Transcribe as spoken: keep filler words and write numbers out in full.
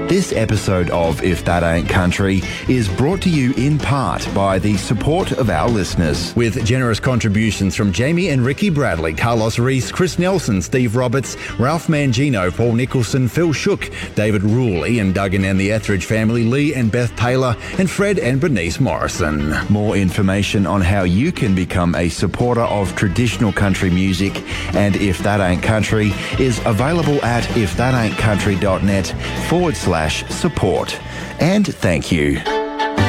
This episode of If That Ain't Country is brought to you in part by the support of our listeners. With generous contributions from Jamie and Ricky Bradley, Carlos Reese, Chris Nelson, Steve Roberts, Ralph Mangino, Paul Nicholson, Phil Shook, David Rule, Ian Duggan and the Etheridge family, Lee and Beth Taylor, and Fred and Bernice Morrison. More information on how you can become a supporter of traditional country music and If That Ain't Country is available at if that ain't country dot net forward slash support. And thank you.